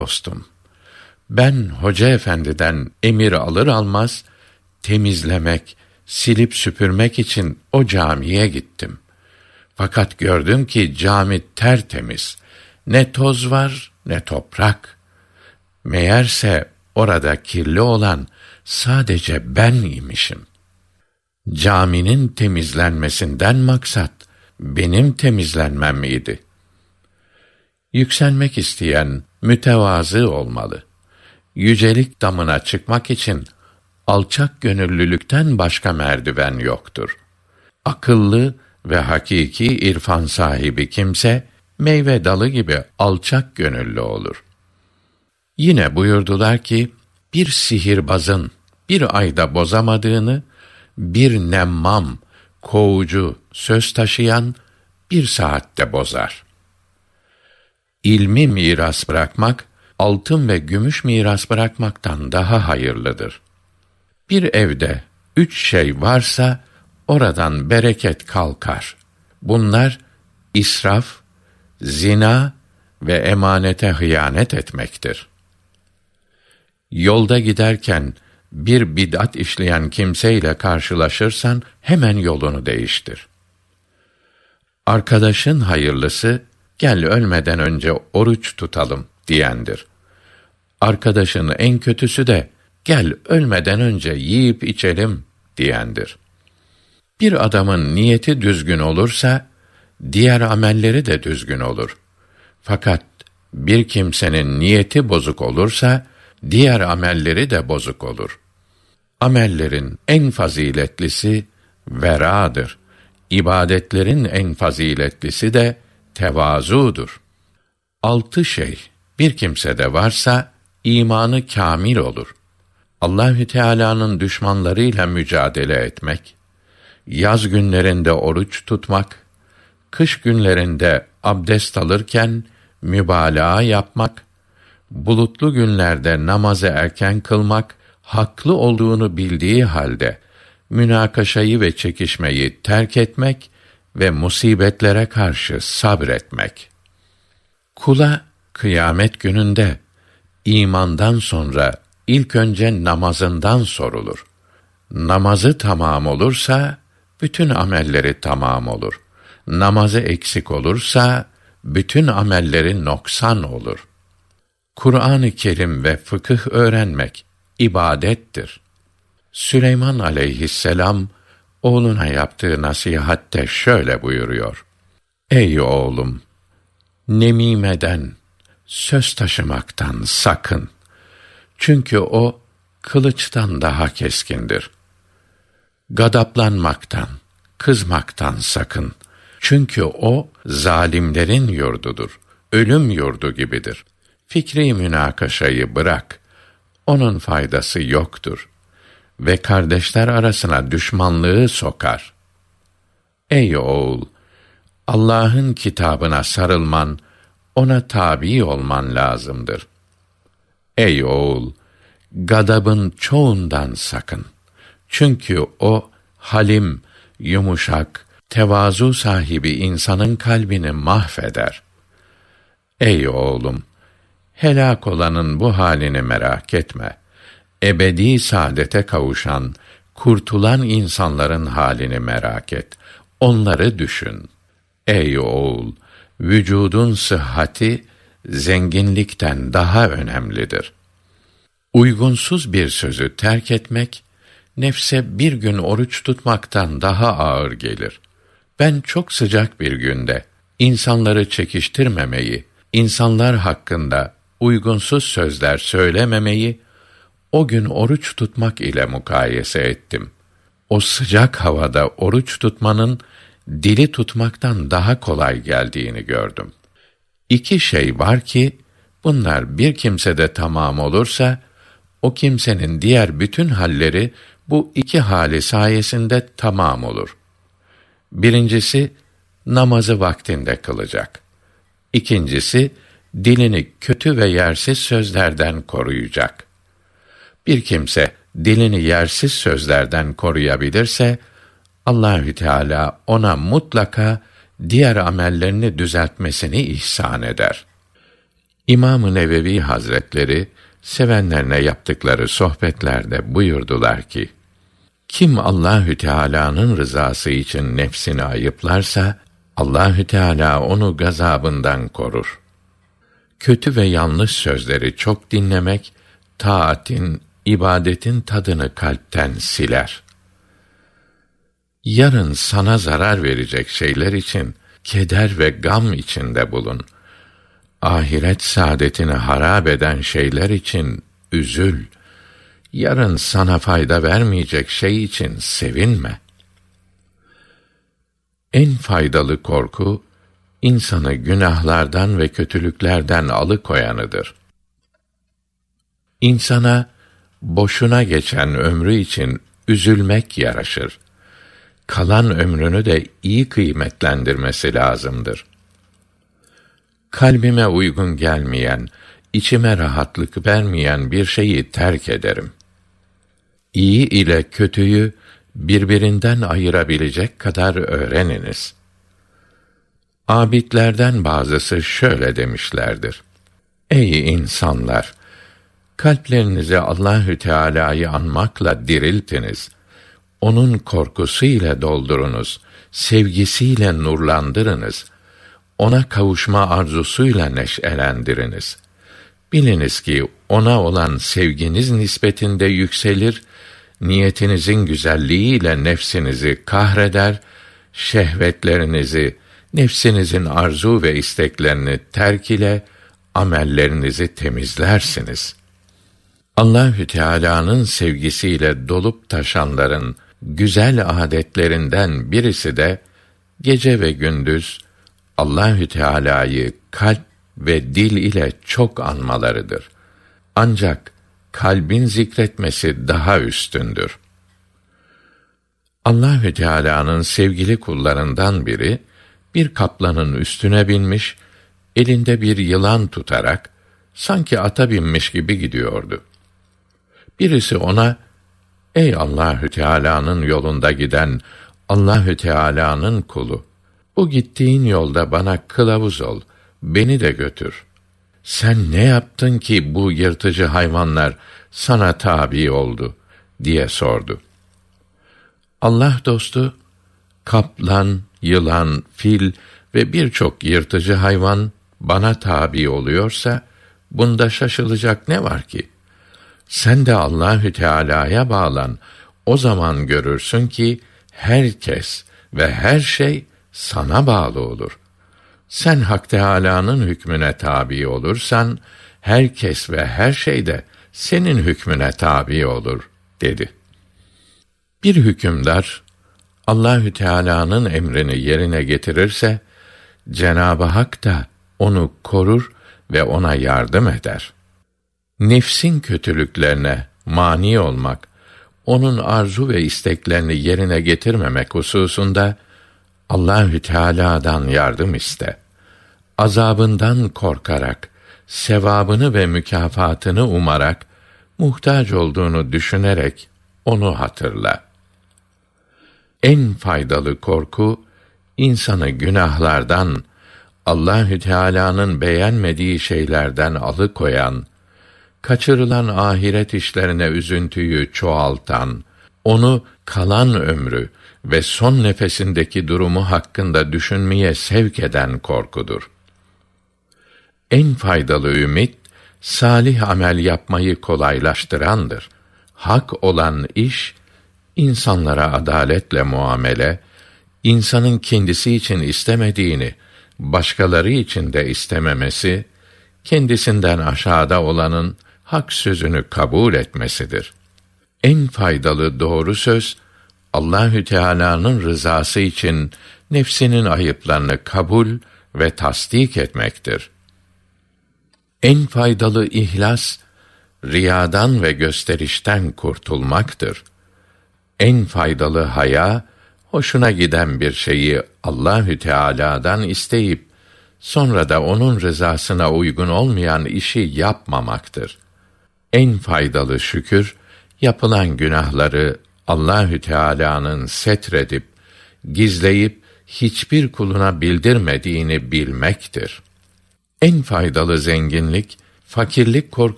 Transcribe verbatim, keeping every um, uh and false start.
dostum, ben hoca efendiden emir alır almaz, temizlemek, silip süpürmek için o camiye gittim. Fakat gördüm ki cami tertemiz, ne toz var ne toprak. Meğerse orada kirli olan sadece ben imişim. Caminin temizlenmesinden maksat benim temizlenmem miydi? Yükselmek isteyen mütevazı olmalı. Yücelik damına çıkmak için alçak gönüllülükten başka merdiven yoktur. Akıllı ve hakiki irfan sahibi kimse meyve dalı gibi alçak gönüllü olur. Yine buyurdular ki, bir sihirbazın bir ayda bozamadığını, bir nemmam, kovucu, söz taşıyan bir saatte bozar. İlmi miras bırakmak, altın ve gümüş miras bırakmaktan daha hayırlıdır. Bir evde üç şey varsa, oradan bereket kalkar. Bunlar, israf, zina ve emanete hıyanet etmektir. Yolda giderken, bir bid'at işleyen kimseyle karşılaşırsan, hemen yolunu değiştir. Arkadaşın hayırlısı, gel ölmeden önce oruç tutalım diyendir. Arkadaşın en kötüsü de, gel ölmeden önce yiyip içelim diyendir. Bir adamın niyeti düzgün olursa, diğer amelleri de düzgün olur. Fakat bir kimsenin niyeti bozuk olursa, diğer amelleri de bozuk olur. Amellerin en faziletlisi veradır. İbadetlerin en faziletlisi de tevazudur. Altı şey bir kimsede varsa imanı kâmil olur. Allahü Teala'nın düşmanlarıyla mücadele etmek, yaz günlerinde oruç tutmak, kış günlerinde abdest alırken mübalağa yapmak, bulutlu günlerde namazı erken kılmak, haklı olduğunu bildiği halde münakaşayı ve çekişmeyi terk etmek ve musibetlere karşı sabretmek. Kula kıyamet gününde imandan sonra ilk önce namazından sorulur. Namazı tamam olursa bütün amelleri tamam olur. Namazı eksik olursa bütün amelleri noksan olur. Kur'an-ı Kerim ve fıkıh öğrenmek ibadettir. Süleyman aleyhisselam oğluna yaptığı nasihatte şöyle buyuruyor: Ey oğlum, nemimeden, söz taşımaktan sakın. Çünkü o kılıçtan daha keskindir. Gadaplanmaktan, kızmaktan sakın. Çünkü o zalimlerin yurdudur. Ölüm yurdu gibidir. Fikri münakaşayı bırak. Onun faydası yoktur ve kardeşler arasına düşmanlığı sokar. Ey oğul, Allah'ın kitabına sarılman, ona tabi olman lazımdır. Ey oğul, gadabın çoğundan sakın. Çünkü o halim, yumuşak, tevazu sahibi insanın kalbini mahveder. Ey oğlum, helak olanın bu halini merak etme. Ebedi saadete kavuşan, kurtulan insanların halini merak et. Onları düşün. Ey oğul, vücudun sıhhati zenginlikten daha önemlidir. Uygunsuz bir sözü terk etmek, nefse bir gün oruç tutmaktan daha ağır gelir. Ben çok sıcak bir günde insanları çekiştirmemeyi, insanlar hakkında uygunsuz sözler söylememeyi, o gün oruç tutmak ile mukayese ettim. O sıcak havada oruç tutmanın, dili tutmaktan daha kolay geldiğini gördüm. İki şey var ki, bunlar bir kimsede tamam olursa, o kimsenin diğer bütün halleri, bu iki hali sayesinde tamam olur. Birincisi, namazı vaktinde kılacak. İkincisi, dilini kötü ve yersiz sözlerden koruyacak. Bir kimse dilini yersiz sözlerden koruyabilirse, Allahü Teala ona mutlaka diğer amellerini düzeltmesini ihsan eder. İmam-ı Nevevi Hazretleri sevenlerine yaptıkları sohbetlerde buyurdular ki: kim Allahü Teala'nın rızası için nefsini ayıplarsa Allahü Teala onu gazabından korur. Kötü ve yanlış sözleri çok dinlemek taatin, ibadetin tadını kalpten siler. Yarın sana zarar verecek şeyler için keder ve gam içinde bulun. Ahiret saadetini harap eden şeyler için üzül. Yarın sana fayda vermeyecek şey için sevinme. En faydalı korku, insanı günahlardan ve kötülüklerden alıkoyanıdır. İnsana boşuna geçen ömrü için üzülmek yaraşır. Kalan ömrünü de iyi kıymetlendirmesi lazımdır. Kalbime uygun gelmeyen, içime rahatlık vermeyen bir şeyi terk ederim. İyi ile kötüyü birbirinden ayırabilecek kadar öğreniniz. Abidlerden bazısı şöyle demişlerdir: ey insanlar! Kalplerinizi Allahü Teala'yı anmakla diriltiniz. Onun korkusuyla doldurunuz, sevgisiyle nurlandırınız. Ona kavuşma arzusuyla neşelendiriniz. Biliniz ki ona olan sevginiz nispetinde yükselir, niyetinizin güzelliğiyle nefsinizi kahreder, şehvetlerinizi, nefsinizin arzu ve isteklerini terk ile amellerinizi temizlersiniz. Allahü Teala'nın sevgisiyle dolup taşanların güzel adetlerinden birisi de gece ve gündüz Allahü Teala'yı kalp ve dil ile çok anmalarıdır. Ancak kalbin zikretmesi daha üstündür. Allahü Teala'nın sevgili kullarından biri bir kaplanın üstüne binmiş, elinde bir yılan tutarak sanki ata binmiş gibi gidiyordu. Birisi ona: ey Allahü Teala'nın yolunda giden Allahü Teala'nın kulu, bu gittiğin yolda bana kılavuz ol, beni de götür. Sen ne yaptın ki bu yırtıcı hayvanlar sana tabi oldu diye sordu. Allah dostu, kaplan, yılan, fil ve birçok yırtıcı hayvan bana tabi oluyorsa bunda şaşılacak ne var ki? Sen de Allahü Teala'ya bağlan, o zaman görürsün ki herkes ve her şey sana bağlı olur. Sen Hak Teâlâ'nın hükmüne tabi olursan, herkes ve her şey de senin hükmüne tabi olur, dedi. Bir hükümdar, Allahü Teâlâ'nın emrini yerine getirirse, Cenab-ı Hak da onu korur ve ona yardım eder. Nefsin kötülüklerine mani olmak, onun arzu ve isteklerini yerine getirmemek hususunda Allahü Teâlâ'dan yardım iste. Azabından korkarak, sevabını ve mükafatını umarak, muhtaç olduğunu düşünerek onu hatırla. En faydalı korku, insanı günahlardan, Allahü Teâlâ'nın beğenmediği şeylerden alıkoyan, kaçırılan ahiret işlerine üzüntüyü çoğaltan, onu kalan ömrü ve son nefesindeki durumu hakkında düşünmeye sevk eden korkudur. En faydalı ümit, salih amel yapmayı kolaylaştırandır. Hak olan iş, insanlara adaletle muamele, insanın kendisi için istemediğini, başkaları için de istememesi, kendisinden aşağıda olanın hak sözünü kabul etmesidir. En faydalı doğru söz, Allahü Teâlâ'nın rızası için nefsinin ayıplarını kabul ve tasdik etmektir. En faydalı ihlas, riyadan ve gösterişten kurtulmaktır. En faydalı haya, hoşuna giden bir şeyi Allahü Teâlâ'dan isteyip, sonra da onun rızasına uygun olmayan işi yapmamaktır. En faydalı şükür, yapılan günahları Allahü Teâlâ'nın setredip, gizleyip, hiçbir kuluna bildirmediğini bilmektir. En faydalı zenginlik, fakirlik korkusundan